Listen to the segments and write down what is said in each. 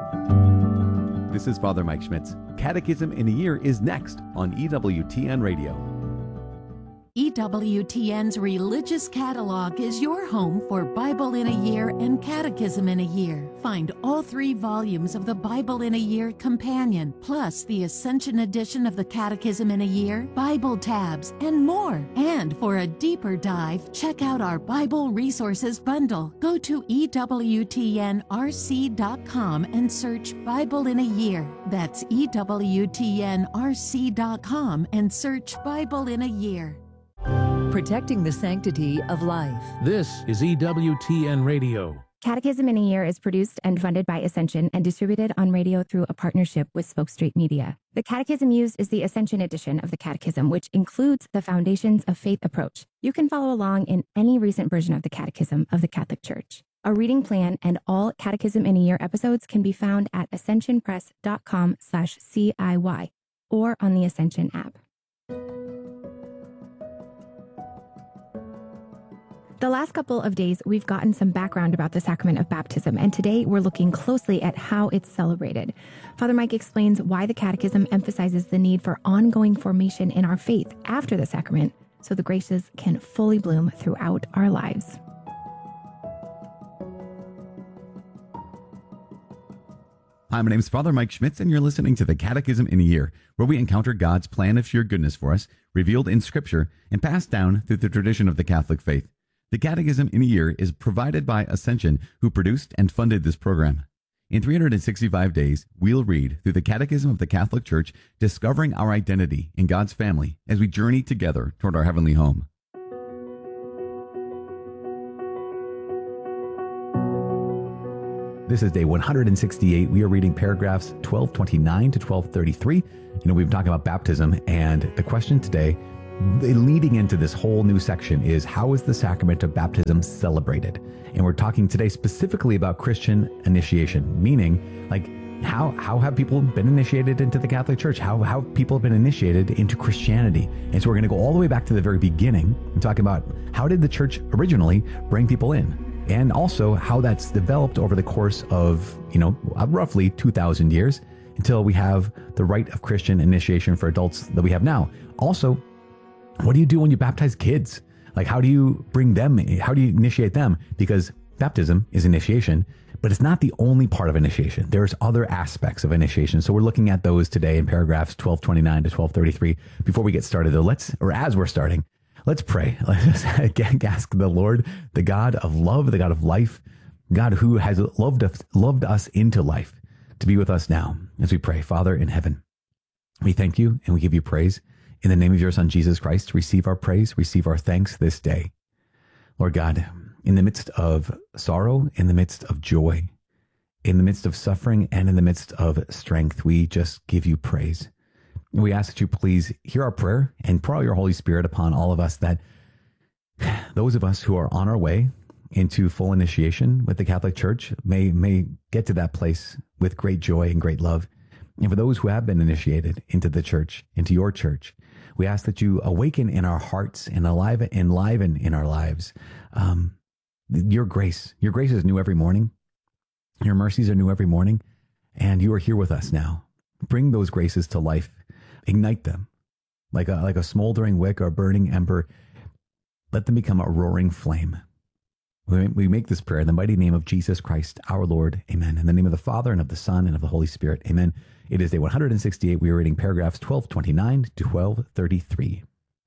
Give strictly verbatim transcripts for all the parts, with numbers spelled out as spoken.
This is Father Mike Schmitz. Catechism in a Year is next on E W T N Radio. E W T N's Religious Catalog is your home for Bible in a Year and Catechism in a Year. Find all three volumes of the Bible in a Year Companion, plus the Ascension edition of the Catechism in a Year, Bible tabs, and more. And for a deeper dive, check out our Bible Resources Bundle. Go to E W T N R C dot com and search Bible in a Year. That's E W T N R C dot com and search Bible in a Year. Protecting the sanctity of life. This is E W T N Radio. Catechism in a Year is produced and funded by Ascension and distributed on radio through a partnership with Spoke Street Media. The catechism used is the Ascension edition of the Catechism, which includes the Foundations of Faith approach. You can follow along in any recent version of the Catechism of the Catholic Church. A reading plan and all Catechism in a Year episodes can be found at ascensionpress dot com slash C I Y or on the Ascension app. The last couple of days, we've gotten some background about the sacrament of baptism, and today we're looking closely at how it's celebrated. Father Mike explains why the Catechism emphasizes the need for ongoing formation in our faith after the sacrament, so the graces can fully bloom throughout our lives. Hi, my name is Father Mike Schmitz, and you're listening to the Catechism in a Year, where we encounter God's plan of sheer goodness for us, revealed in Scripture and passed down through the tradition of the Catholic faith. The Catechism in a Year is provided by Ascension, who produced and funded this program. In three hundred sixty-five days, we'll read through the Catechism of the Catholic Church, discovering our identity in God's family as we journey together toward our heavenly home. This is day one hundred sixty-eight. We are reading paragraphs twelve twenty-nine to twelve thirty-three. You know, we've been talking about baptism, and the question today, leading into this whole new section, is how is the sacrament of baptism celebrated? And we're talking today specifically about Christian initiation, meaning like how how have people been initiated into the Catholic Church? How how have people been initiated into Christianity? And so we're going to go all the way back to the very beginning and talk about how did the church originally bring people in, and also how that's developed over the course of, you know, roughly two thousand years until we have the rite of Christian initiation for adults that we have now. Also, what do you do when you baptize kids? Like, how do you bring them, how do you initiate them? Because baptism is initiation, but it's not the only part of initiation. There's other aspects of initiation. So we're looking at those today in paragraphs twelve twenty-nine to twelve thirty-three. Before we get started though, let's, or as we're starting, let's pray. Let's ask the Lord, the God of love, the God of life, God who has loved us, loved us into life, to be with us now as we pray. Father in heaven, we thank you and we give you praise. In the name of your Son, Jesus Christ, receive our praise, receive our thanks this day. Lord God, in the midst of sorrow, in the midst of joy, in the midst of suffering, and in the midst of strength, we just give you praise. And we ask that you please hear our prayer and pour out your Holy Spirit upon all of us, that those of us who are on our way into full initiation with the Catholic Church may, may get to that place with great joy and great love. And for those who have been initiated into the church, into your church, we ask that you awaken in our hearts and alive, enliven in our lives um, your grace. Your grace is new every morning. Your mercies are new every morning. And you are here with us now. Bring those graces to life. Ignite them like a, like a smoldering wick or a burning ember. Let them become a roaring flame. We, we make this prayer in the mighty name of Jesus Christ, our Lord. Amen. In the name of the Father, and of the Son, and of the Holy Spirit. Amen. It is day one hundred sixty-eight. We are reading paragraphs twelve twenty-nine to twelve thirty-three.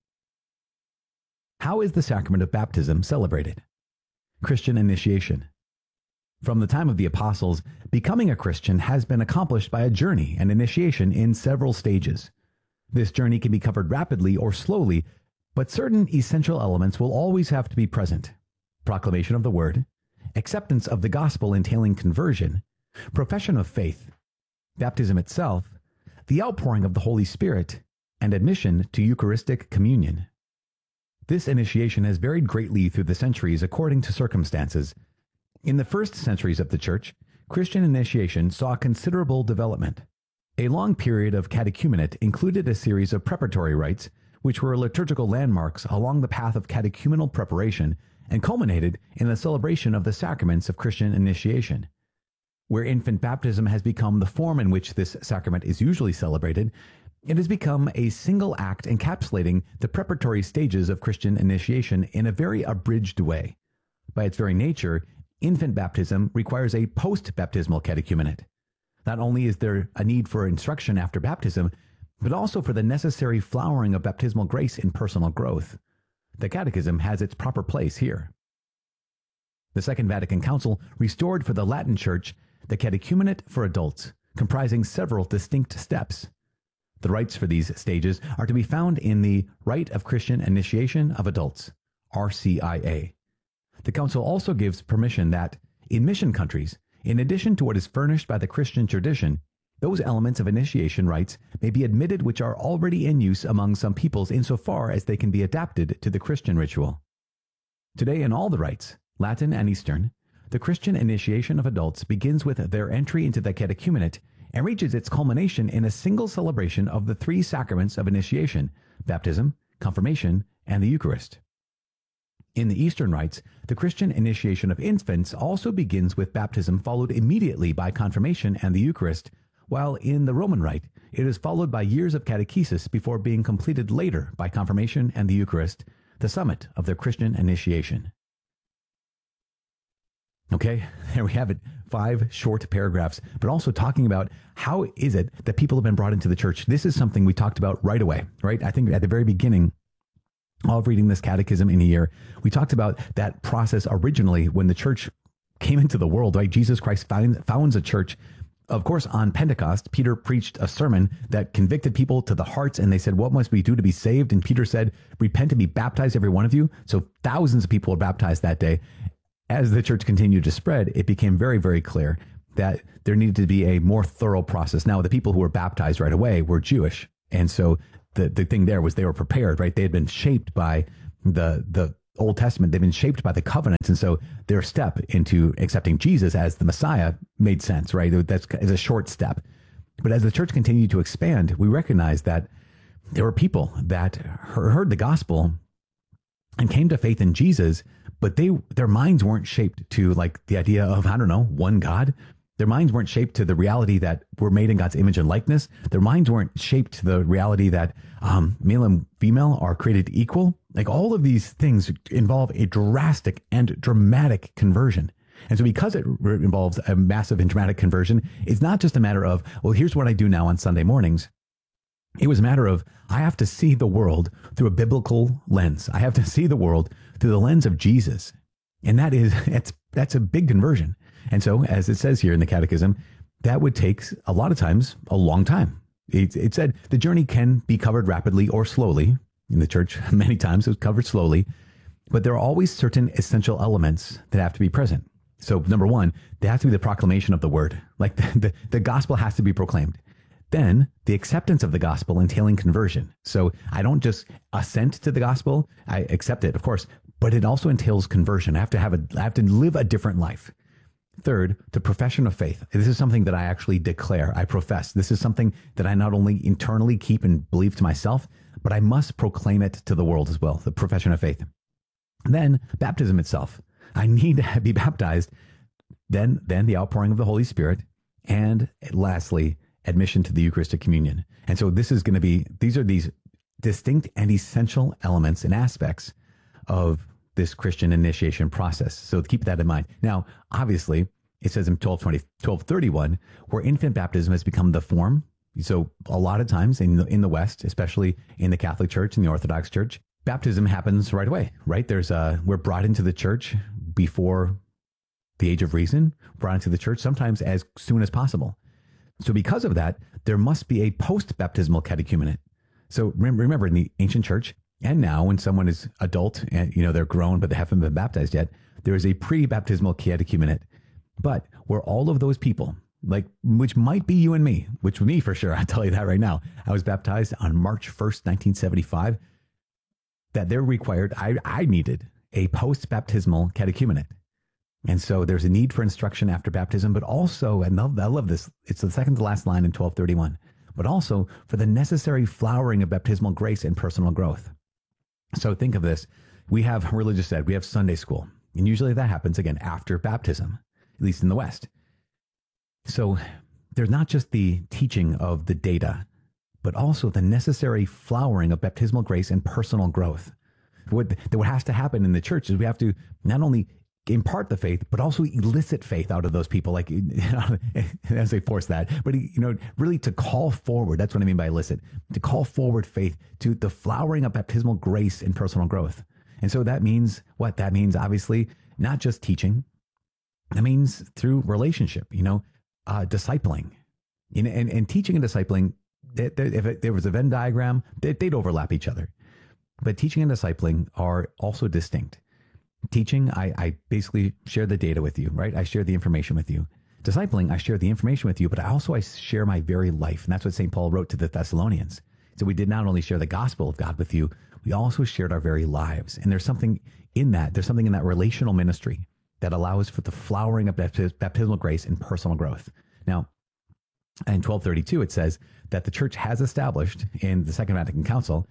How is the sacrament of baptism celebrated? Christian initiation. From the time of the apostles, becoming a Christian has been accomplished by a journey and initiation in several stages. This journey can be covered rapidly or slowly, but certain essential elements will always have to be present. Proclamation of the word, acceptance of the gospel entailing conversion, profession of faith, baptism itself, the outpouring of the Holy Spirit, and admission to Eucharistic communion. This initiation has varied greatly through the centuries according to circumstances. In the first centuries of the Church, Christian initiation saw considerable development. A long period of catechumenate included a series of preparatory rites, which were liturgical landmarks along the path of catechumenal preparation and culminated in the celebration of the sacraments of Christian initiation. where infant baptism has become the form in which this sacrament is usually celebrated, it has become a single act encapsulating the preparatory stages of Christian initiation in a very abridged way. By its very nature, infant baptism requires a post-baptismal catechumenate. Not only is there a need for instruction after baptism, but also for the necessary flowering of baptismal grace in personal growth. The Catechism has its proper place here. The Second Vatican Council restored for the Latin Church the catechumenate for adults, comprising several distinct steps. The rites for these stages are to be found in the Rite of Christian Initiation of Adults, R C I A. The Council also gives permission that, in mission countries, in addition to what is furnished by the Christian tradition, those elements of initiation rites may be admitted which are already in use among some peoples insofar as they can be adapted to the Christian ritual. Today in all the rites, Latin and Eastern, the Christian initiation of adults begins with their entry into the catechumenate and reaches its culmination in a single celebration of the three sacraments of initiation, baptism, confirmation, and the Eucharist. In the Eastern rites, the Christian initiation of infants also begins with baptism followed immediately by confirmation and the Eucharist, while in the Roman rite, it is followed by years of catechesis before being completed later by confirmation and the Eucharist, the summit of their Christian initiation. Okay, there we have it. Five short paragraphs, but also talking about how is it that people have been brought into the church. This is something we talked about right away, right? I think at the very beginning of reading this catechism in a year, we talked about that process originally when the church came into the world, right? Jesus Christ found, founds a church. Of course, on Pentecost, Peter preached a sermon that convicted people to the hearts, and they said, what must we do to be saved? And Peter said, repent and be baptized, every one of you. So thousands of people were baptized that day. As the church continued to spread, it became very, very clear that there needed to be a more thorough process. Now, the people who were baptized right away were Jewish. And so the, the thing there was they were prepared, right? They had been shaped by the, the Old Testament. They've been shaped by the covenants. And so their step into accepting Jesus as the Messiah made sense, right? That's is a short step. But as the church continued to expand, we recognized that there were people that heard the gospel and came to faith in Jesus, but they their minds weren't shaped to like the idea of, I don't know, one God. Their minds weren't shaped to the reality that we're made in God's image and likeness. Their minds weren't shaped to the reality that um, male and female are created equal. Like all of these things involve a drastic and dramatic conversion. And so because it re- involves a massive and dramatic conversion, it's not just a matter of, well, here's what I do now on Sunday mornings. It was a matter of, I have to see the world through a biblical lens. I have to see the world through the lens of Jesus. And that is, it's, that's a big conversion. And so, as it says here in the Catechism, that would take a lot of times a long time. It, it said the journey can be covered rapidly or slowly. In the church, many times it was covered slowly, but there are always certain essential elements that have to be present. So number one, there has to be the proclamation of the word. Like the, the, the gospel has to be proclaimed. Then the acceptance of the gospel entailing conversion. So I don't just assent to the gospel. I accept it, of course, but it also entails conversion. I have to have a, I have to live a different life. Third, the profession of faith. This is something that I actually declare, I profess. This is something that I not only internally keep and believe to myself, but I must proclaim it to the world as well, the profession of faith. Then baptism itself. I need to be baptized. Then, then the outpouring of the Holy Spirit. And lastly, admission to the Eucharistic communion. And so this is going to be, these are these distinct and essential elements and aspects of this Christian initiation process. So keep that in mind. Now, obviously, it says in twelve twenty, twelve thirty-one, where infant baptism has become the form. So a lot of times in the, in the West, especially in the Catholic Church and the Orthodox Church, baptism happens right away, right? There's a, we're brought into the church before the age of reason, brought into the church sometimes as soon as possible. So because of that, there must be a post-baptismal catechumenate. So remember, in the ancient church, and now when someone is adult and, you know, they're grown, but they haven't been baptized yet, there is a pre-baptismal catechumenate. But where all of those people, like, which might be you and me, which me for sure, I'll tell you that right now. I was baptized on March first, nineteen seventy-five, that they're required, I, I needed a post-baptismal catechumenate. And so there's a need for instruction after baptism, but also, and I love this, it's the second to last line in twelve thirty-one, but also for the necessary flowering of baptismal grace and personal growth. So think of this. We have religious ed, we have Sunday school, and usually that happens again after baptism, at least in the West. So there's not just the teaching of the data, but also the necessary flowering of baptismal grace and personal growth. What, that what has to happen in the church is we have to not only impart the faith, but also elicit faith out of those people. Like, as they force that, but, you know, really to call forward. That's what I mean by elicit, to call forward faith, to the flowering of baptismal grace and personal growth. And so that means what? That means obviously not just teaching. That means through relationship, you know, uh, discipling, you know, and, and teaching and discipling. They, they, if it, there was a Venn diagram, they, they'd overlap each other. But teaching and discipling are also distinct. Teaching, I, I basically share the data with you, right? I share the information with you. Discipling, I share the information with you, but I also I share my very life. And that's what Saint Paul wrote to the Thessalonians. So we did not only share the gospel of God with you, we also shared our very lives. And there's something in that, there's something in that relational ministry that allows for the flowering of baptismal grace and personal growth. Now, in twelve thirty-two, it says that the church has established in the Second Vatican Council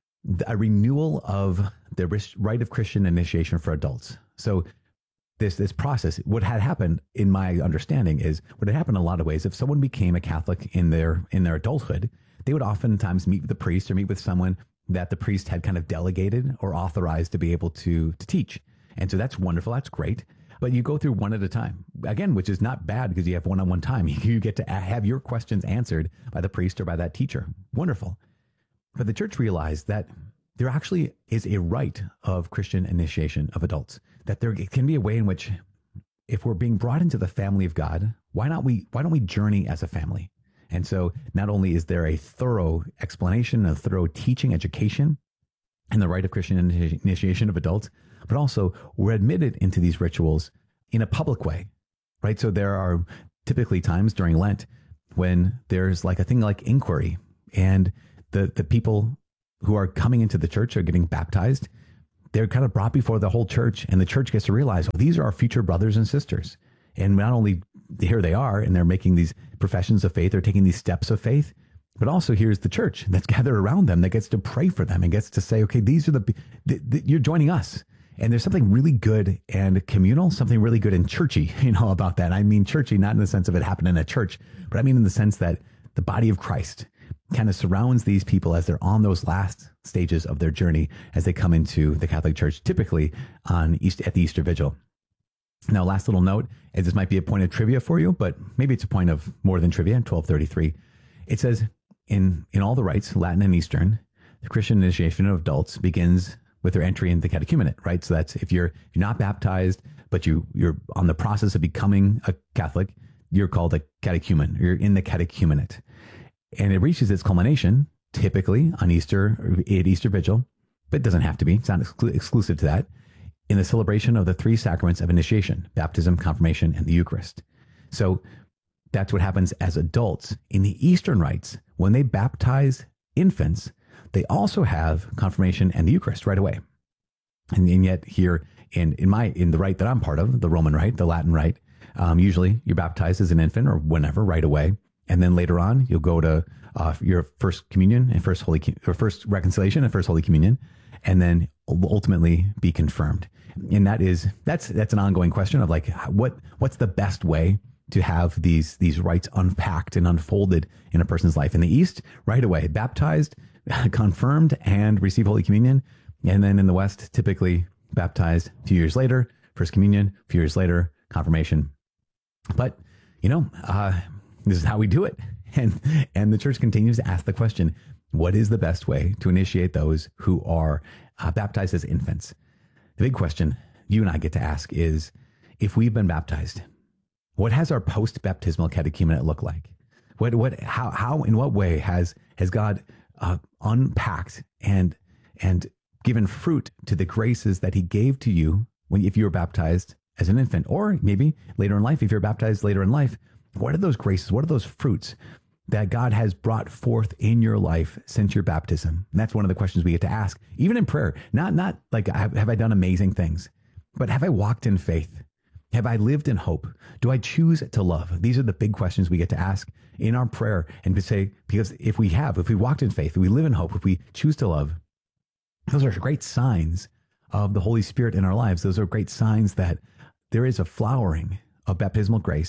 a renewal of the rite of Christian initiation for adults. So this this process, what had happened, in my understanding, is what had happened in a lot of ways. If someone became a Catholic in their in their adulthood, they would oftentimes meet with the priest or meet with someone that the priest had kind of delegated or authorized to be able to to teach. And so that's wonderful. That's great. But you go through one at a time, again, which is not bad because you have one-on-one time. You get to have your questions answered by the priest or by that teacher. Wonderful. But the church realized that there actually is a rite of Christian initiation of adults, that there can be a way in which, if we're being brought into the family of God, why not we, why don't we journey as a family? And so not only is there a thorough explanation, a thorough teaching, education, and the rite of Christian initiation of adults, but also we're admitted into these rituals in a public way, right? So there are typically times during Lent when there's like a thing like inquiry, and the, the people who are coming into the church are getting baptized. They're kind of brought before the whole church, and the church gets to realize, well, these are our future brothers and sisters. And not only here they are, and they're making these professions of faith, they're taking these steps of faith, but also here's the church that's gathered around them that gets to pray for them and gets to say, okay, these are the, the, the you're joining us. And there's something really good and communal, something really good and churchy, you know, about that. I mean churchy, not in the sense of it happened in a church, but I mean in the sense that the body of Christ kind of surrounds these people as they're on those last stages of their journey as they come into the Catholic Church, typically on East, at the Easter Vigil. Now, last little note, as this might be a point of trivia for you, but maybe it's a point of more than trivia. In twelve thirty-three, it says in, in all the rites, Latin and Eastern, the Christian initiation of adults begins with their entry into the catechumenate, right? So that's if you're you're not baptized, but you you're on the process of becoming a Catholic, you're called a catechumen. You're in the catechumenate, and it reaches its culmination typically on Easter or at Easter Vigil, but it doesn't have to be. It's not exclu- exclusive to that. In the celebration of the three sacraments of initiation: baptism, confirmation, and the Eucharist. So that's what happens as adults. In the Eastern rites, when they baptize infants, they also have confirmation and the Eucharist right away. And, and yet here in, in my in the rite that I'm part of, the Roman rite, the Latin rite, um, usually you're baptized as an infant or whenever, right away. And then later on, you'll go to uh, your first communion and first holy or first reconciliation and first Holy Communion, and then ultimately be confirmed. And that is that's that's an ongoing question of like what what's the best way to have these these rites unpacked and unfolded in a person's life. In the East, right away, baptized, confirmed, and receive Holy Communion. And then in the West, typically baptized a few years later, First Communion, a few years later, confirmation. But, you know, uh, this is how we do it. And, and the church continues to ask the question, what is the best way to initiate those who are uh, baptized as infants? The big question you and I get to ask is, if we've been baptized, what has our post-baptismal catechumenate look like? What, what, how, how, in what way has, has God uh, unpacked and, and given fruit to the graces that he gave to you when, if you were baptized as an infant, or maybe later in life, if you're baptized later in life? What are those graces? What are those fruits that God has brought forth in your life since your baptism? And that's one of the questions we get to ask, even in prayer. Not, not like, have, have I done amazing things, but have I walked in faith? Have I lived in hope? Do I choose to love? These are the big questions we get to ask in our prayer, and to say, because if we have, if we walked in faith, if we live in hope, if we choose to love, those are great signs of the Holy Spirit in our lives. Those are great signs that there is a flowering of baptismal grace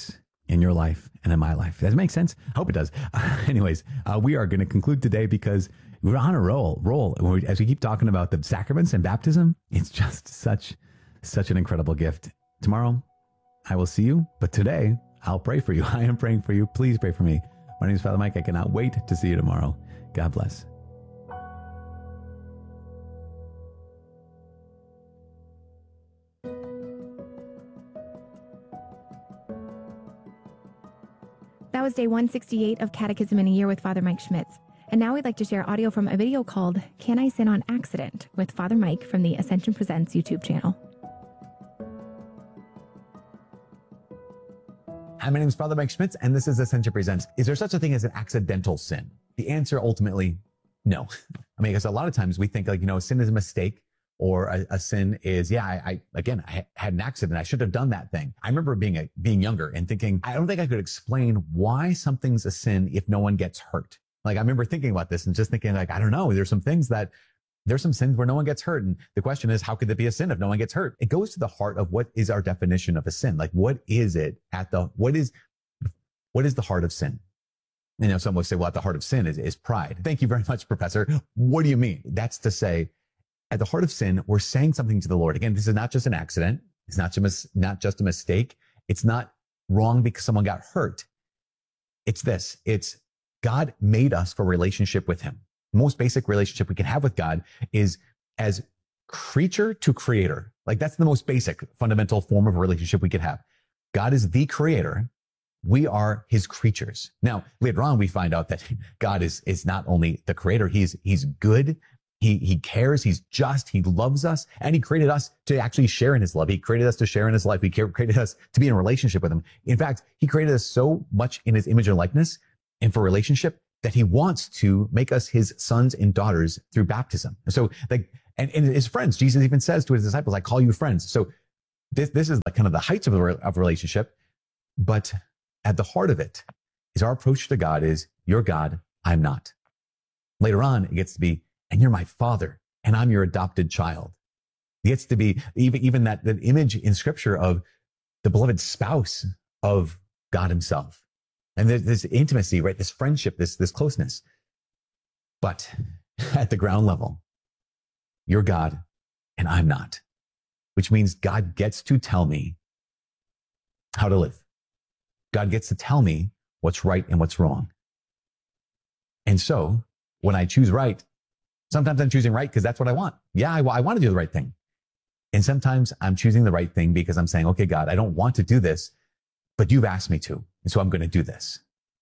in your life and in my life. Does that make sense? I hope it does. Uh, anyways, uh, we are going to conclude today because we're on a roll. Roll as we keep talking about the sacraments and baptism. It's just such, such an incredible gift. Tomorrow, I will see you, but today I'll pray for you. I am praying for you. Please pray for me. My name is Father Mike. I cannot wait to see you tomorrow. God bless. That was day one sixty-eight of Catechism in a Year with Father Mike Schmitz. And now we'd like to share audio from a video called Can I Sin on Accident with Father Mike from the Ascension Presents YouTube channel. Hi, my name is Father Mike Schmitz, and this is Ascension Presents. Is there such a thing as an accidental sin? The answer ultimately, no. I mean, because a lot of times we think like, you know, sin is a mistake, or a, a sin is, yeah, I, I again, I had an accident. I should have done that thing. I remember being a, being younger and thinking, I don't think I could explain why something's a sin if no one gets hurt. Like I remember thinking about this and just thinking like, I don't know, there's some things that there's some sins where no one gets hurt. And the question is, how could it be a sin if no one gets hurt? It goes to the heart of what is our definition of a sin. Like, what is it at the, what is, what is the heart of sin? You know, some will say, well, at the heart of sin is, is pride. Thank you very much, Professor. What do you mean? That's to say, at the heart of sin, we're saying something to the Lord. Again, this is not just an accident. It's not just, not just a mistake. It's not wrong because someone got hurt. It's this, it's God made us for relationship with him. The most basic relationship we can have with God is as creature to creator. Like that's the most basic fundamental form of a relationship we could have. God is the creator. We are his creatures. Now, later on, we find out that God is, is not only the creator, he's, he's good. He, he cares. He's just. He loves us. And he created us to actually share in his love. He created us to share in his life. He created us to be in a relationship with him. In fact, he created us so much in his image and likeness and for relationship that he wants to make us his sons and daughters through baptism. So like, and, and his friends, Jesus even says to his disciples, I call you friends. So this, this is like kind of the heights of a, of a relationship, but at the heart of it is our approach to God is you're God, I'm not. Later on, it gets to be, and you're my father and I'm your adopted child. It gets to be even, even that, that image in scripture of the beloved spouse of God himself. And there's this intimacy, right? This friendship, this, this closeness. But at the ground level, you're God and I'm not, which means God gets to tell me how to live. God gets to tell me what's right and what's wrong. And so when I choose right, sometimes I'm choosing right because that's what I want. Yeah, I, I want to do the right thing. And sometimes I'm choosing the right thing because I'm saying, okay, God, I don't want to do this, but you've asked me to. And so I'm going to do this.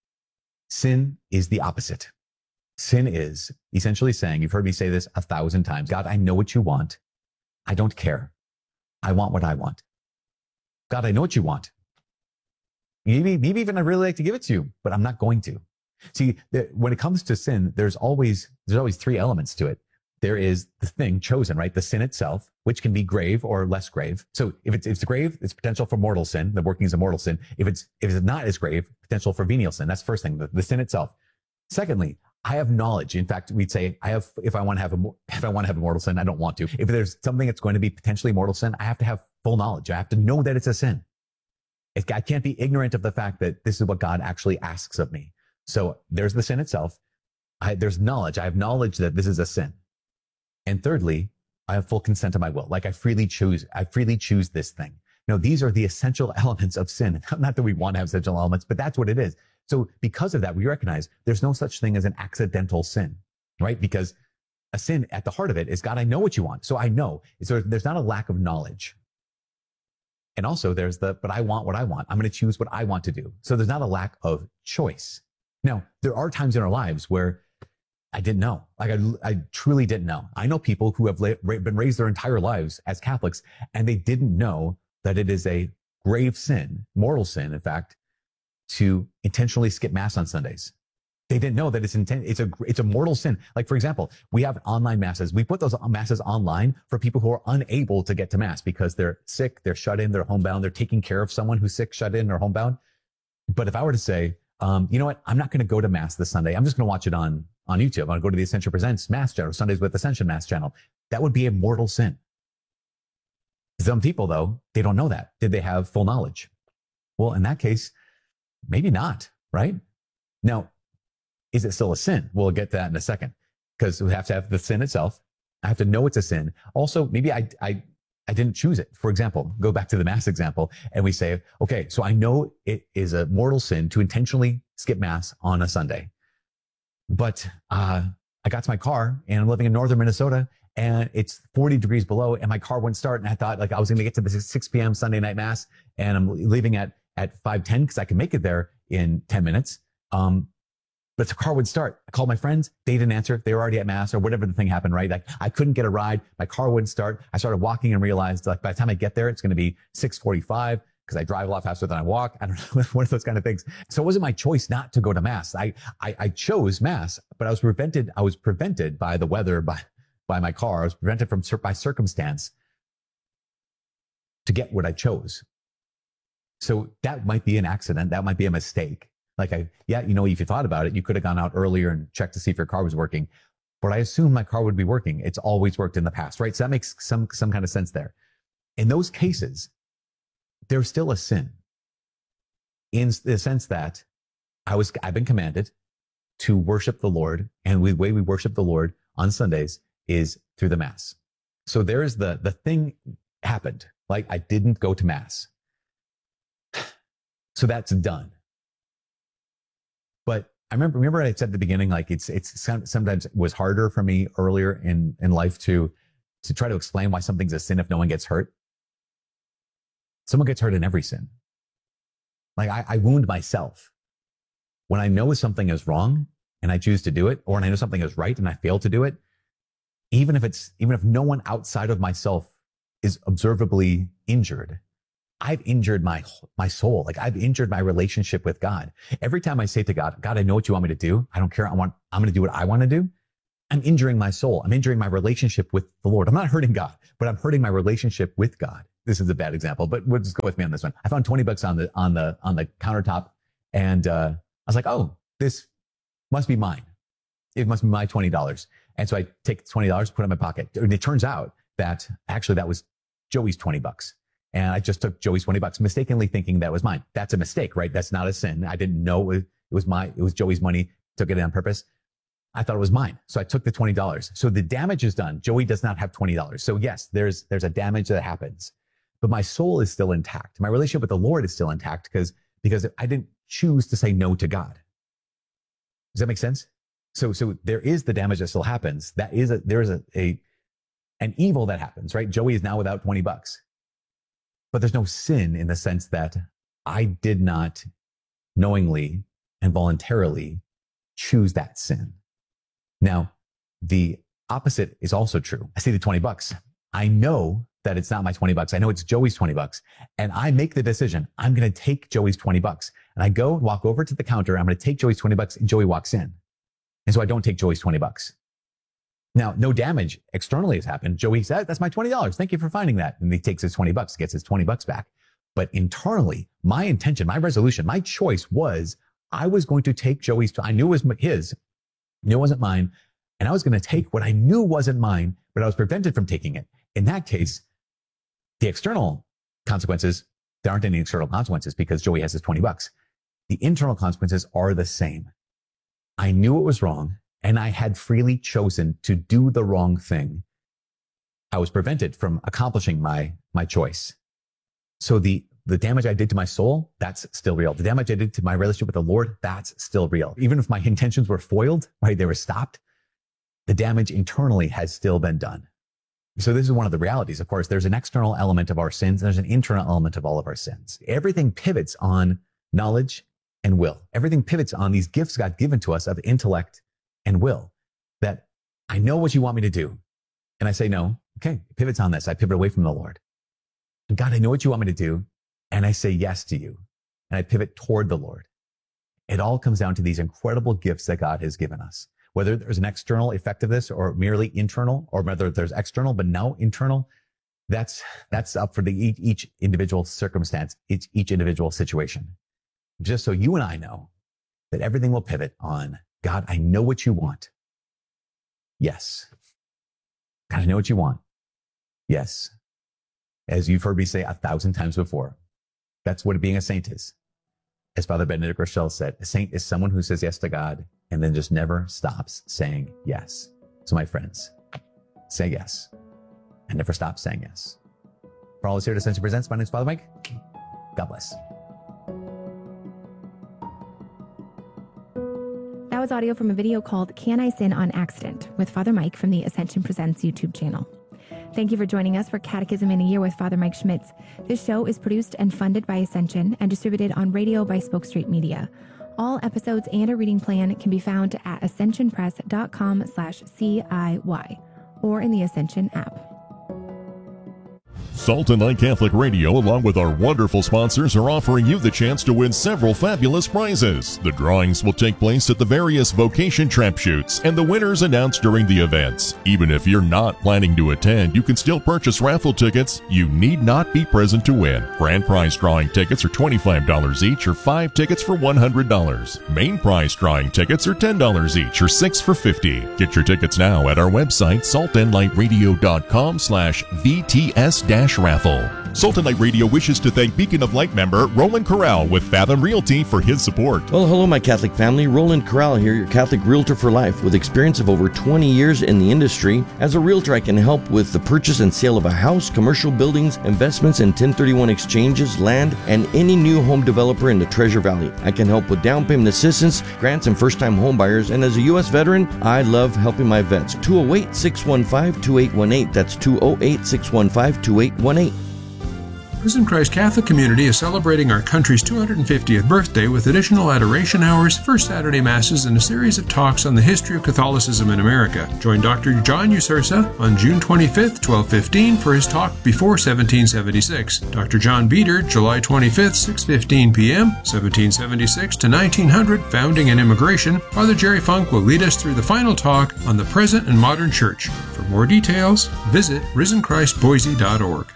Sin is the opposite. Sin is essentially saying, you've heard me say this a thousand times, God, I know what you want. I don't care. I want what I want. God, I know what you want. Maybe, maybe even I'd really like to give it to you, but I'm not going to. See, the, when it comes to sin, there's always, there's always three elements to it. There is the thing chosen, right? The sin itself, which can be grave or less grave. So if it's, if it's grave, it's potential for mortal sin. The working is a mortal sin. If it's, if it's not as grave, potential for venial sin. That's the first thing, the, the sin itself. Secondly, I have knowledge. In fact, we'd say I have, if I want to have a, if I want to have a mortal sin, I don't want to. If there's something that's going to be potentially mortal sin, I have to have full knowledge. I have to know that it's a sin. It, I can't be ignorant of the fact that this is what God actually asks of me. So there's the sin itself. I, there's knowledge. I have knowledge that this is a sin. And thirdly, I have full consent to my will. Like I freely choose, I freely choose this thing. No, these are the essential elements of sin. Not that we want to have essential elements, but that's what it is. So because of that, we recognize there's no such thing as an accidental sin, right? Because a sin at the heart of it is, God, I know what you want. So I know. So there's not a lack of knowledge. And also there's the, but I want what I want. I'm going to choose what I want to do. So there's not a lack of choice. Now, there are times in our lives where I didn't know. Like I, I truly didn't know. I know people who have la- been raised their entire lives as Catholics, and they didn't know that it is a grave sin, mortal sin, in fact, to intentionally skip mass on Sundays. They didn't know that it's intent. It's a, it's a mortal sin. Like, for example, we have online masses. We put those masses online for people who are unable to get to mass because they're sick, they're shut in, they're homebound, they're taking care of someone who's sick, shut in, or homebound. But if I were to say, um, you know what, I'm not going to go to mass this Sunday. I'm just going to watch it on, on YouTube. I'm going to go to the Ascension Presents Mass channel, Sundays with Ascension Mass channel. That would be a mortal sin. Some people, though, they don't know that. Did they have full knowledge? Well, in that case, maybe not, right? Now, is it still a sin? We'll get to that in a second, because we have to have the sin itself. I have to know it's a sin. Also, maybe I, I, I didn't choose it. For example, go back to the Mass example, and we say, okay, so I know it is a mortal sin to intentionally skip Mass on a Sunday. But uh, I got to my car, and I'm living in northern Minnesota, and it's forty degrees below, and my car wouldn't start. And I thought like I was going to get to the six p.m. Sunday night Mass, and I'm leaving at, at five ten because I can make it there in ten minutes. Um, but the car would start. I called my friends. They didn't answer. They were already at Mass or whatever the thing happened, right? Like I couldn't get a ride. My car wouldn't start. I started walking and realized like by the time I get there, it's going to be six forty-five because I drive a lot faster than I walk. I don't know, one of those kind of things. So it wasn't my choice not to go to Mass. I, I, I chose Mass, but I was prevented. I was prevented by the weather, by, by my car. I was prevented from by circumstance to get what I chose. So that might be an accident. That might be a mistake. Like I, yeah, you know, if you thought about it, you could have gone out earlier and checked to see if your car was working. But I assume my car would be working. It's always worked in the past, right? So that makes some, some kind of sense there. In those cases, there's still a sin in the sense that I was, I've been commanded to worship the Lord. And the way we worship the Lord on Sundays is through the Mass. So there is the, the thing happened. Like I didn't go to Mass. So that's done. But I remember, remember I said at the beginning, like it's, it's sometimes it was harder for me earlier in, in life to, to try to explain why something's a sin if no one gets hurt. Someone gets hurt in every sin. Like I, I wound myself. When I know something is wrong and I choose to do it, or when I know something is right and I fail to do it, even if it's, even if no one outside of myself is observably injured, I've injured my, my soul. Like I've injured my relationship with God. Every time I say to God, God, I know what you want me to do. I don't care. I want, I'm going to do what I want to do. I'm injuring my soul. I'm injuring my relationship with the Lord. I'm not hurting God, but I'm hurting my relationship with God. This is a bad example, but we'll just go with me on this one. I found twenty bucks on the, on the, on the countertop. And, uh, I was like, oh, this must be mine. It must be my twenty dollars. And so I take twenty dollars, put it in my pocket. And it turns out that actually that was Joey's twenty bucks. And I just took Joey's twenty bucks, mistakenly thinking that was mine. That's a mistake, right? That's not a sin. I didn't know it was my, it was Joey's money, took it on purpose. I thought it was mine. So I took the twenty dollars. So the damage is done. Joey does not have twenty dollars. So yes, there's, there's a damage that happens, but my soul is still intact. My relationship with the Lord is still intact because, because I didn't choose to say no to God. Does that make sense? So, so there is the damage that still happens. That is a, there is a, a, an evil that happens, right? Joey is now without twenty bucks. But there's no sin in the sense that I did not knowingly and voluntarily choose that sin. Now, the opposite is also true. I see the twenty bucks. I know that it's not my twenty bucks. I know it's Joey's twenty bucks. And I make the decision. I'm going to take Joey's twenty bucks. And I go walk over to the counter. I'm going to take Joey's twenty bucks and Joey walks in. And so I don't take Joey's twenty bucks. Now, no damage externally has happened. Joey said, that's my twenty dollars. Thank you for finding that. And he takes his twenty bucks, gets his twenty bucks back. But internally, my intention, my resolution, my choice was I was going to take Joey's, I knew it was his, knew it wasn't mine. And I was going to take what I knew wasn't mine, but I was prevented from taking it. In that case, the external consequences, there aren't any external consequences because Joey has his twenty bucks. The internal consequences are the same. I knew it was wrong. And I had freely chosen to do the wrong thing. I was prevented from accomplishing my, my choice. So the, the damage I did to my soul, that's still real. The damage I did to my relationship with the Lord, that's still real. Even if my intentions were foiled, right, they were stopped, the damage internally has still been done. So this is one of the realities. Of course, there's an external element of our sins. And there's an internal element of all of our sins. Everything pivots on knowledge and will. Everything pivots on these gifts God given to us of intellect and will, that I know what you want me to do. And I say, no, okay, it pivots on this. I pivot away from the Lord. God, I know what you want me to do. And I say yes to you. And I pivot toward the Lord. It all comes down to these incredible gifts that God has given us. Whether there's an external effect of this or merely internal, or whether there's external, but now internal, that's, that's up for the each, each individual circumstance, each, each individual situation. Just so you and I know that everything will pivot on, God, I know what you want. Yes. God, I know what you want. Yes. As you've heard me say a thousand times before, that's what being a saint is. As Father Benedict Rochelle said, a saint is someone who says yes to God and then just never stops saying yes. So my friends, say yes and never stop saying yes. For all is here at Ascension Presents, my name is Father Mike. God bless. That was audio from a video called Can I Sin on Accident with Father Mike from the Ascension Presents YouTube channel. Thank you for joining us for Catechism in a Year with Father Mike Schmitz. This show is produced and funded by Ascension and distributed on radio by Spoke Street Media. All episodes and a reading plan can be found at ascensionpress.com slash CIY or in the Ascension app. Salt and Light Catholic Radio, along with our wonderful sponsors, are offering you the chance to win several fabulous prizes. The drawings will take place at the various vocation tramp shoots, and the winners announced during the events. Even if you're not planning to attend, you can still purchase raffle tickets. You need not be present to win. Grand prize drawing tickets are twenty-five dollars each, or five tickets for one hundred dollars. Main prize drawing tickets are ten dollars each, or six for fifty dollars. Get your tickets now at our website, saltandlightradio.com slash VTS raffle. Salt and Light Radio wishes to thank Beacon of Light member Roland Corral with Fathom Realty for his support. Well, hello, my Catholic family. Roland Corral here, your Catholic realtor for life with experience of over twenty years in the industry. As a realtor, I can help with the purchase and sale of a house, commercial buildings, investments in ten thirty-one exchanges, land, and any new home developer in the Treasure Valley. I can help with down payment assistance, grants, and first-time home buyers. And as a U S veteran, I love helping my vets. two oh eight, six one five, two eight one eight. That's two oh eight, six one five, two eight one eight. Risen Christ Catholic Community is celebrating our country's two hundred fiftieth birthday with additional adoration hours, first Saturday Masses, and a series of talks on the history of Catholicism in America. Join Doctor John Usursa on June twenty-fifth, twelve fifteen for his talk Before seventeen seventy-six. Doctor John Beater, July twenty-fifth, six fifteen p.m., seventeen seventy-six to nineteen hundred, Founding and Immigration. Father Jerry Funk will lead us through the final talk on the present and modern church. For more details, visit risen christ boise dot org.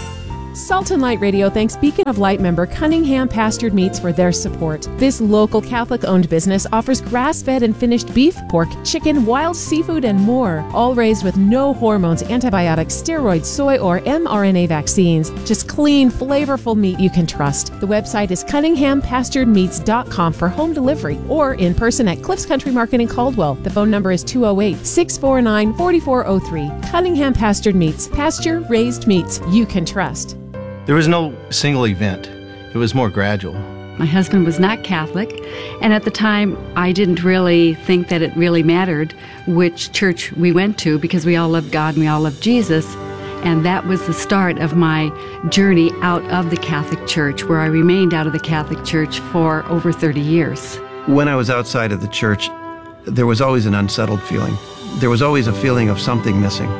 Salt and Light Radio thanks Beacon of Light member Cunningham Pastured Meats for their support. This local Catholic-owned business offers grass-fed and finished beef, pork, chicken, wild seafood, and more, all raised with no hormones, antibiotics, steroids, soy, or mRNA vaccines. Just clean, flavorful meat you can trust. The website is cunningham pastured meats dot com for home delivery or in person at Cliffs Country Market in Caldwell. The phone number is two oh eight, six four nine, four four oh three. Cunningham Pastured Meats. Pasture-raised meats you can trust. There was no single event. It was more gradual. My husband was not Catholic, and at the time I didn't really think that it really mattered which church we went to because we all loved God and we all loved Jesus. And that was the start of my journey out of the Catholic Church, where I remained out of the Catholic Church for over thirty years. When I was outside of the church, there was always an unsettled feeling. There was always a feeling of something missing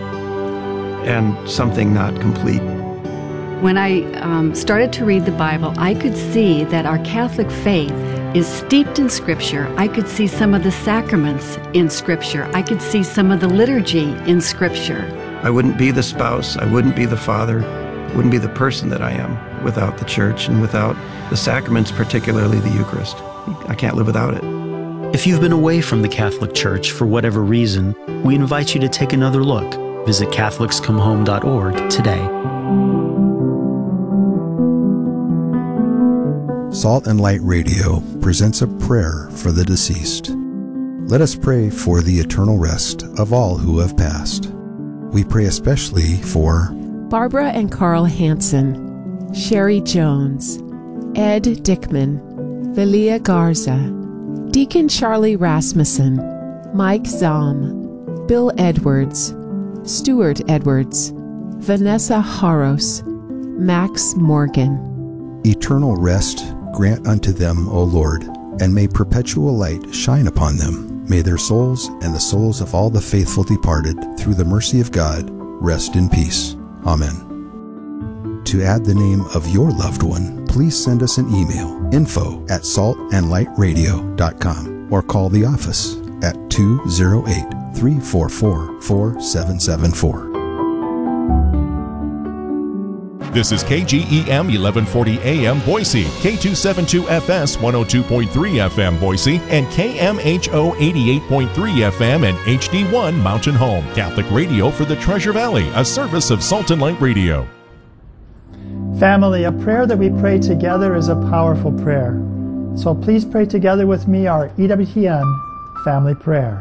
and something not complete. When I um, started to read the Bible, I could see that our Catholic faith is steeped in Scripture. I could see some of the sacraments in Scripture. I could see some of the liturgy in Scripture. I wouldn't be the spouse, I wouldn't be the father, wouldn't be the person that I am without the church and without the sacraments, particularly the Eucharist. I can't live without it. If you've been away from the Catholic Church for whatever reason, we invite you to take another look. Visit catholics come home dot org today. Salt and Light Radio presents a prayer for the deceased. Let us pray for the eternal rest of all who have passed. We pray especially for Barbara and Carl Hansen, Sherry Jones, Ed Dickman, Velia Garza, Deacon Charlie Rasmussen, Mike Zahm, Bill Edwards, Stuart Edwards, Vanessa Haros, Max Morgan. Eternal rest grant unto them, O Lord, and may perpetual light shine upon them. May their souls and the souls of all the faithful departed, through the mercy of God, rest in peace. Amen. To add the name of your loved one, please send us an email, info at salt and light radio dot com, or call the office at two oh eight, three four four, four seven seven four. This is K G E M eleven forty A M Boise, K two seventy-two F S one oh two point three F M Boise, and K M H O eighty-eight point three F M and H D one Mountain Home. Catholic radio for the Treasure Valley, a service of Salt and Light Radio. Family, a prayer that we pray together is a powerful prayer. So please pray together with me our E W T N family prayer.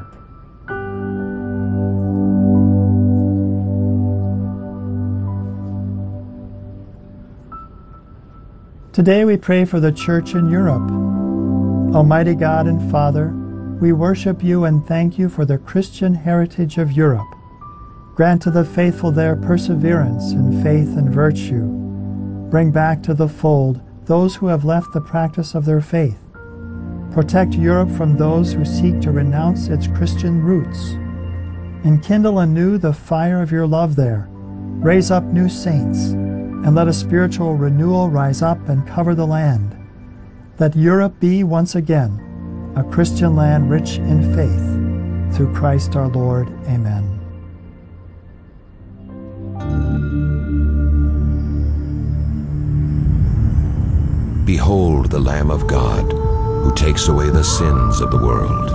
Today we pray for the Church in Europe. Almighty God and Father, we worship you and thank you for the Christian heritage of Europe. Grant to the faithful there perseverance in faith and virtue. Bring back to the fold those who have left the practice of their faith. Protect Europe from those who seek to renounce its Christian roots. Enkindle anew the fire of your love there. Raise up new saints, and let a spiritual renewal rise up and cover the land. Let Europe be once again a Christian land rich in faith. Through Christ our Lord. Amen. Behold the Lamb of God, who takes away the sins of the world.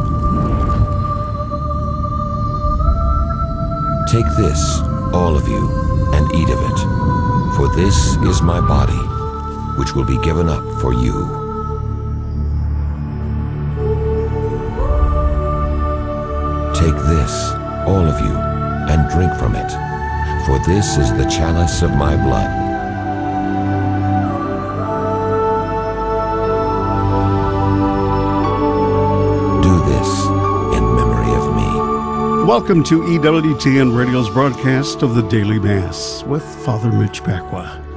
Take this, all of you, and eat of it, for this is my body, which will be given up for you. Take this, all of you, and drink from it, for this is the chalice of my blood. Welcome to E W T N Radio's broadcast of the Daily Mass with Father Mitch Pacwa.